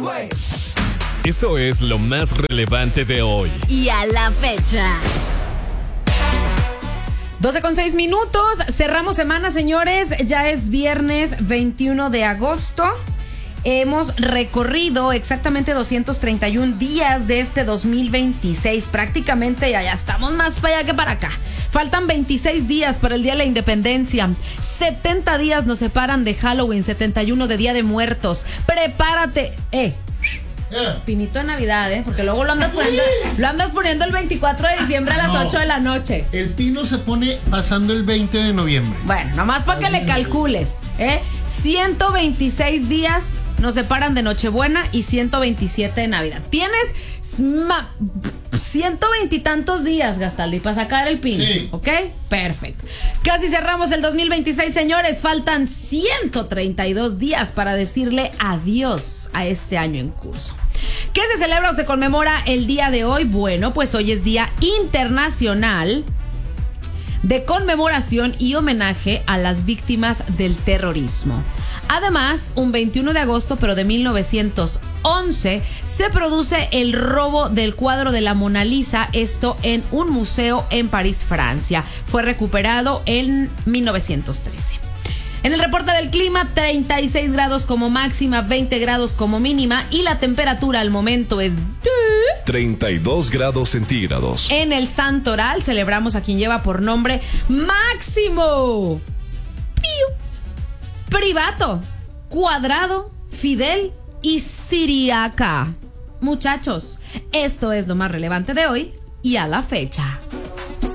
Esto es lo más relevante de hoy. Y a la fecha. 12:06. Cerramos semana, señores. Ya es viernes 21 de agosto. Hemos recorrido exactamente 231 días de este 2026. Prácticamente ya estamos más para allá que para acá. Faltan 26 días para el Día de la Independencia. 70 días nos separan de Halloween, 71 de Día de Muertos. Prepárate. Pinito de Navidad, porque luego lo andas poniendo el 24 de diciembre a las 8 de la noche. El pino se pone pasando el 20 de noviembre. Bueno, nomás para que le calcules, 126 días nos separan de Nochebuena y 127 de Navidad. Tienes 120 y tantos días, Gastaldi, para sacar el pino. Sí. ¿Ok? Perfecto. Casi cerramos el 2026, señores. Faltan 132 días para decirle adiós a este año en curso. ¿Qué se celebra o se conmemora el día de hoy? Bueno, pues hoy es Día Internacional de conmemoración y homenaje a las víctimas del terrorismo. Además, un 21 de agosto, pero de 1911, se produce el robo del cuadro de la Mona Lisa, esto en un museo en París, Francia. Fue recuperado en 1913. En el reporte del clima, 36 grados como máxima, 20 grados como mínima y la temperatura al momento es de 32 grados centígrados. En el Santoral celebramos a quien lleva por nombre Máximo, Privato, Cuadrado, Fidel y Siriaca. Muchachos, esto es lo más relevante de hoy y a la fecha.